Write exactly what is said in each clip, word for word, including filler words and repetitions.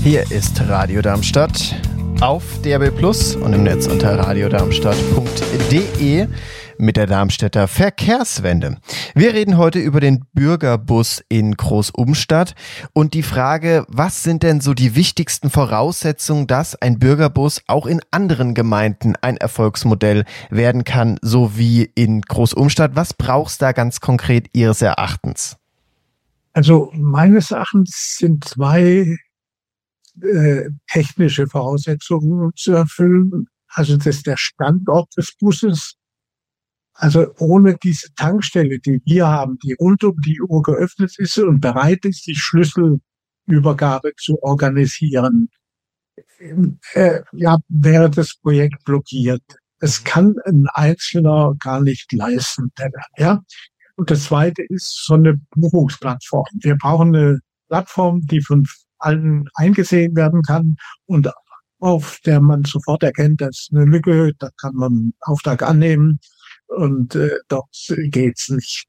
Hier ist Radio Darmstadt auf D A B plus und im Netz unter radiodarmstadt punkt de mit der Darmstädter Verkehrswende. Wir reden heute über den Bürgerbus in Großumstadt und die Frage, was sind denn so die wichtigsten Voraussetzungen, dass ein Bürgerbus auch in anderen Gemeinden ein Erfolgsmodell werden kann, so wie in Großumstadt. Was brauchst du da ganz konkret Ihres Erachtens? Also meines Erachtens sind zwei äh, technische Voraussetzungen zu erfüllen. Also das ist der Standort des Busses. Also ohne diese Tankstelle, die wir haben, die rund um die Uhr geöffnet ist und bereit ist, die Schlüsselübergabe zu organisieren, äh, ja, wäre das Projekt blockiert. Das kann ein Einzelner gar nicht leisten. Ja? Und das Zweite ist so eine Buchungsplattform. Wir brauchen eine Plattform, die von allen eingesehen werden kann und auf der man sofort erkennt, dass ist eine Lücke, da kann man einen Auftrag annehmen. Und äh, dort geht's nicht.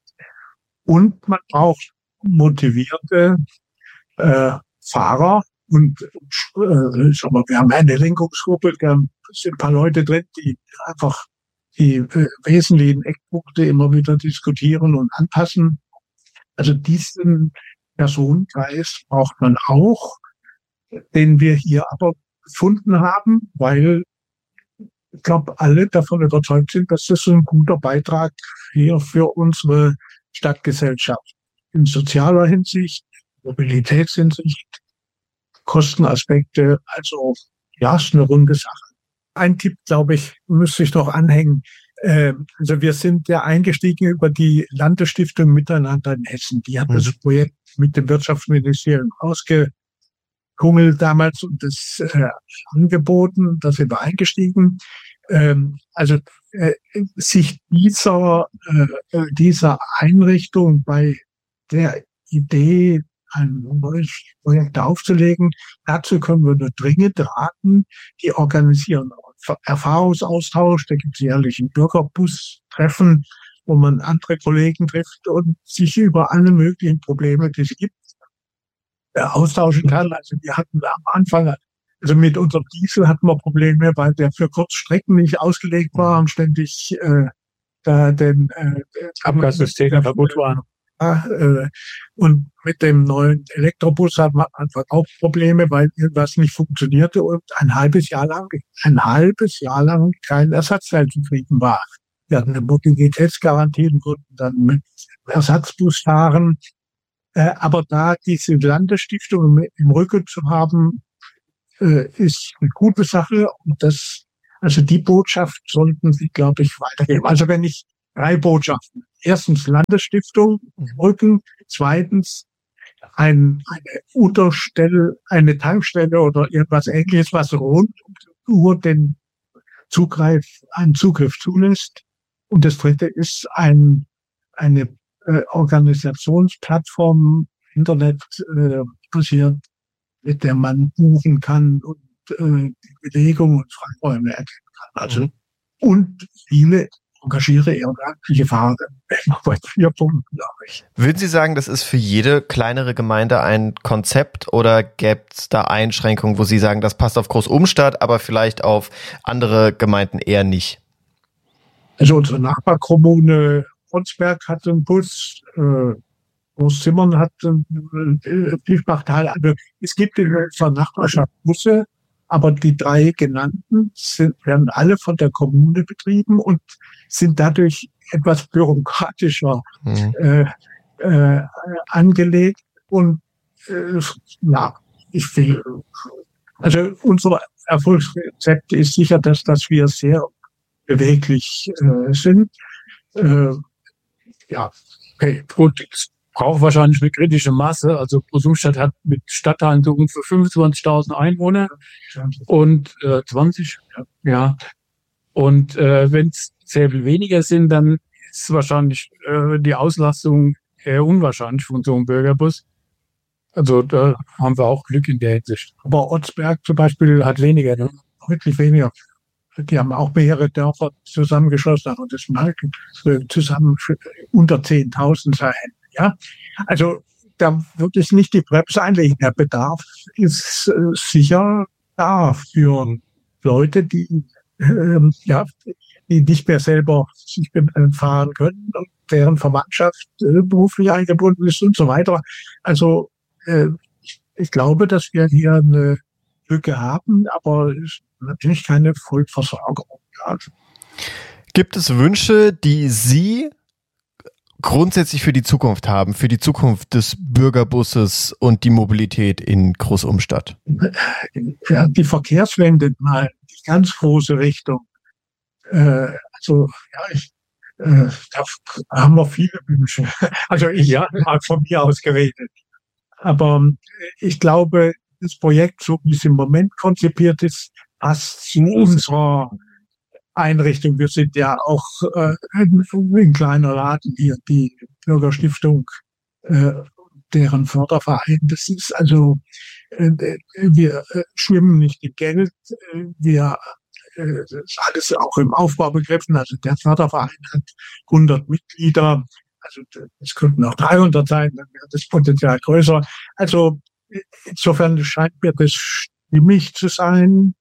Und man braucht motivierte äh, Fahrer und äh, sag mal, wir haben eine Lenkungsgruppe, da sind ein paar Leute drin, die einfach die äh, wesentlichen Eckpunkte immer wieder diskutieren und anpassen. Also diesen Personenkreis braucht man auch, den wir hier aber gefunden haben, weil ich glaube, alle davon überzeugt sind, dass das ein guter Beitrag hier für unsere Stadtgesellschaft in sozialer Hinsicht, Mobilitätshinsicht, Kostenaspekte, also ja, ist eine runde Sache. Ein Tipp, glaube ich, müsste ich noch anhängen. Äh, also wir sind ja eingestiegen über die Landesstiftung Miteinander in Hessen. Die hat mhm. das Projekt mit dem Wirtschaftsministerium ausgehungelt damals und das äh, angeboten, da sind wir eingestiegen. Ähm, also äh, sich dieser äh, dieser Einrichtung bei der Idee, ein neues Projekt aufzulegen, dazu können wir nur dringend raten. Die organisieren Erfahrungsaustausch, da gibt es jährlich ein Bürgerbus-Treffen, wo man andere Kollegen trifft und sich über alle möglichen Probleme, die es gibt, äh, austauschen kann. Also wir hatten am Anfang, also mit unserem Diesel hatten wir Probleme, weil der für Kurzstrecken nicht ausgelegt war und ständig äh, da den äh, Abgassysteme kaputt waren. Ja, äh, und mit dem neuen Elektrobus hat man einfach auch Probleme, weil irgendwas nicht funktionierte und ein halbes Jahr lang, ein halbes Jahr lang kein Ersatzteil zu kriegen war. Wir hatten eine Mobilitätsgarantie und konnten dann mit Ersatzbus fahren. Äh, aber da diese Landesstiftung im Rücken zu haben, äh, ist eine gute Sache. Und das, also die Botschaft sollten Sie, glaube ich, weitergeben. Also wenn ich drei Botschaften. Erstens Landesstiftung im Rücken. Zweitens ein, eine Unterstelle, eine Tankstelle oder irgendwas Ähnliches, was rund um die Uhr den Zugriff, einen Zugriff zulässt. Und das dritte ist ein, eine äh, Organisationsplattform, Internet äh, basiert, mit der man buchen kann und äh, die Belegung und Freiräume erkennen kann. Also, mhm. Und viele engagiere ehrenamtliche Fahrer bei vier Punkten, glaube ich. Würden Sie sagen, das ist für jede kleinere Gemeinde ein Konzept oder gäbe es da Einschränkungen, wo Sie sagen, das passt auf Großumstadt, aber vielleicht auf andere Gemeinden eher nicht? Also unsere Nachbarkommune Ronsberg hat einen Bus, äh, Großzimmern hat einen äh, Fischbachtal. Also es gibt in unserer Nachbarschaft Busse, aber die drei genannten sind, werden alle von der Kommune betrieben und sind dadurch etwas bürokratischer mhm. äh, äh, angelegt. Und äh, ja, ich will, also unser Erfolgsrezept ist sicher, dass, dass wir sehr beweglich äh, sind. Äh, ja, okay, gut. Es braucht wahrscheinlich eine kritische Masse. Also Großumstadt hat mit Stadtteilen so ungefähr fünfundzwanzigtausend Einwohner und äh, zwanzig, ja. Und äh, wenn es sehr viel weniger sind, dann ist wahrscheinlich äh, die Auslastung eher unwahrscheinlich von so einem Bürgerbus. Also da haben wir auch Glück in der Hinsicht. Aber Otzberg zum Beispiel hat weniger, ne? Wirklich weniger. Die haben auch mehrere Dörfer zusammengeschlossen, aber das mag zusammen unter zehntausend sein. Ja, also da würde ich nicht die Präps einlegen. Der Bedarf ist äh, sicher da für Leute, die äh, ja, die nicht mehr selber sich fahren können und deren Verwandtschaft äh, beruflich eingebunden ist und so weiter. Also äh, ich, ich glaube, dass wir hier eine Lücke haben, aber ist natürlich keine Vollversorgung. Ja. Gibt es Wünsche, die Sie grundsätzlich für die Zukunft haben, für die Zukunft des Bürgerbusses und die Mobilität in Großumstadt? Ja, die Verkehrswende mal, die ganz große Richtung. Äh, also, ja, ich, äh, da haben wir viele Wünsche. Also ich ja, mal von mir aus geredet. Aber ich glaube, das Projekt, so wie es im Moment konzipiert ist, passt zu unserer Einrichtung. Wir sind ja auch äh, ein kleiner Laden hier, die Bürgerstiftung, äh, deren Förderverein. Das ist also, äh, wir äh, schwimmen nicht im Geld. Äh, wir äh, das ist alles auch im Aufbau begriffen. Also der Förderverein hat hundert Mitglieder. Also es könnten auch dreihundert sein, dann wäre das Potenzial größer. Also insofern scheint mir das stimmig zu sein.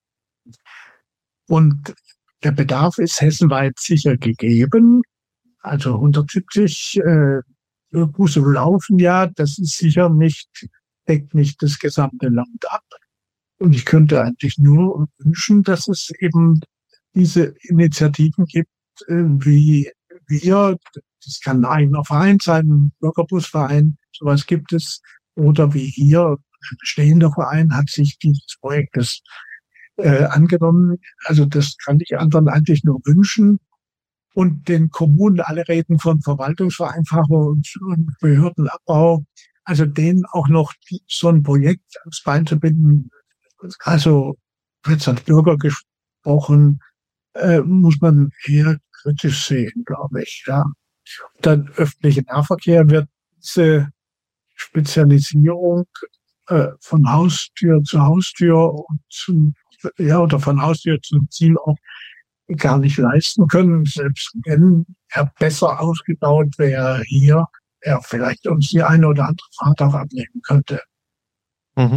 Und der Bedarf ist hessenweit sicher gegeben. Also hundertsiebzig äh, Busse laufen ja, das ist sicher nicht, deckt nicht das gesamte Land ab. Und ich könnte eigentlich nur wünschen, dass es eben diese Initiativen gibt, äh, wie wir, das kann ein eigener Verein sein, ein Bürgerbusverein, sowas gibt es, oder wie hier, ein bestehender Verein hat sich dieses Projektes Äh, angenommen. Also das kann ich anderen eigentlich nur wünschen. Und den Kommunen, alle reden von Verwaltungsvereinfachung und, und Behördenabbau, also denen auch noch die, so ein Projekt ans Bein zu binden. Also wird als Bürger gesprochen, äh, muss man eher kritisch sehen, glaube ich. Ja. Dann öffentlicher Nahverkehr wird diese Spezialisierung äh, von Haustür zu Haustür und zum ja, oder von Haustür zum Ziel auch gar nicht leisten können. Selbst wenn er besser ausgebaut wäre hier, er vielleicht uns die eine oder andere Fahrt auch abnehmen könnte. Mhm.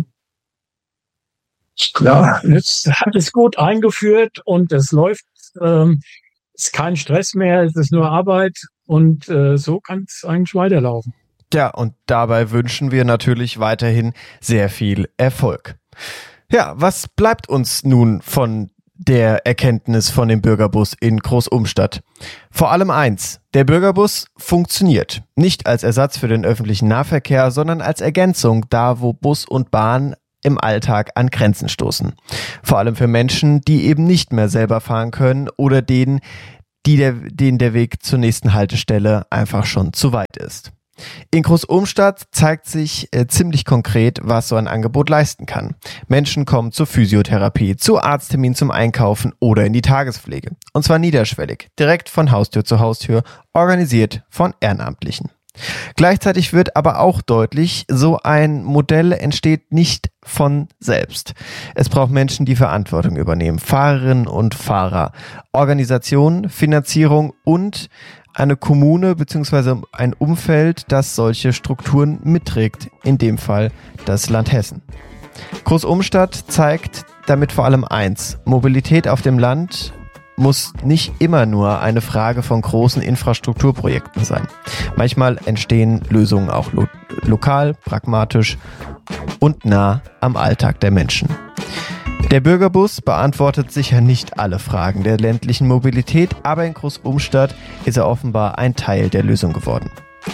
Ja, jetzt hat es gut eingeführt und es läuft. Ähm, es ist kein Stress mehr, es ist nur Arbeit und äh, so kann es eigentlich weiterlaufen. Ja, und dabei wünschen wir natürlich weiterhin sehr viel Erfolg. Ja, was bleibt uns nun von der Erkenntnis von dem Bürgerbus in Großumstadt? Vor allem eins, der Bürgerbus funktioniert. Nicht als Ersatz für den öffentlichen Nahverkehr, sondern als Ergänzung da, wo Bus und Bahn im Alltag an Grenzen stoßen. Vor allem für Menschen, die eben nicht mehr selber fahren können oder denen, die der, denen der Weg zur nächsten Haltestelle einfach schon zu weit ist. In Großumstadt zeigt sich äh, ziemlich konkret, was so ein Angebot leisten kann. Menschen kommen zur Physiotherapie, zu Arzttermin, zum Einkaufen oder in die Tagespflege. Und zwar niederschwellig, direkt von Haustür zu Haustür, organisiert von Ehrenamtlichen. Gleichzeitig wird aber auch deutlich, so ein Modell entsteht nicht von selbst. Es braucht Menschen, die Verantwortung übernehmen, Fahrerinnen und Fahrer, Organisation, Finanzierung und eine Kommune bzw. ein Umfeld, das solche Strukturen mitträgt, in dem Fall das Land Hessen. Großumstadt zeigt damit vor allem eins: Mobilität auf dem Land muss nicht immer nur eine Frage von großen Infrastrukturprojekten sein. Manchmal entstehen Lösungen auch lo- lokal, pragmatisch und nah am Alltag der Menschen. Der Bürgerbus beantwortet sicher nicht alle Fragen der ländlichen Mobilität, aber in Großumstadt ist er offenbar ein Teil der Lösung geworden.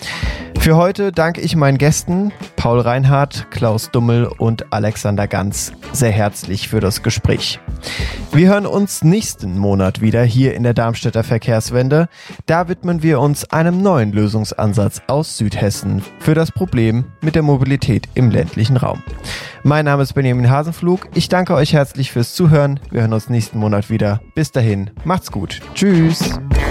Für heute danke ich meinen Gästen Paul Reinhardt, Klaus Dummel und Alexander Ganz sehr herzlich für das Gespräch. Wir hören uns nächsten Monat wieder hier in der Darmstädter Verkehrswende. Da widmen wir uns einem neuen Lösungsansatz aus Südhessen für das Problem mit der Mobilität im ländlichen Raum. Mein Name ist Benjamin Hasenflug. Ich danke euch herzlich fürs Zuhören. Wir hören uns nächsten Monat wieder. Bis dahin, macht's gut. Tschüss.